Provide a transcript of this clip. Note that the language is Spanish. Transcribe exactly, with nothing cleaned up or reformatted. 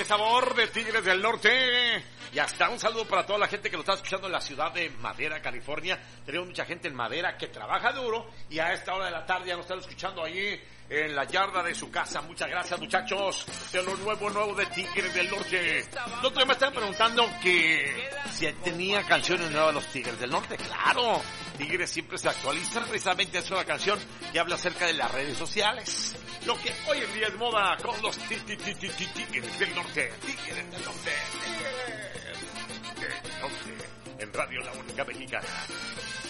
sabor de Tigres del Norte. Y hasta un saludo para toda la gente que nos está escuchando en la ciudad de Madera, California. Tenemos mucha gente en Madera que trabaja duro y a esta hora de la tarde ya nos están escuchando allí en la yarda de su casa. Muchas gracias, muchachos, de lo nuevo, nuevo de Tigres del Norte. El otro día me estaban preguntando que si tenía canciones nuevas de los Tigres del Norte. Claro, Tigres siempre se actualiza. Precisamente es una canción que habla acerca de las redes sociales. Lo que hoy en día es moda con los ti- ti- ti- ti- ti- Tigres del Norte. Tigres del Norte. Tigres del Norte. En Radio La Única Mexicana.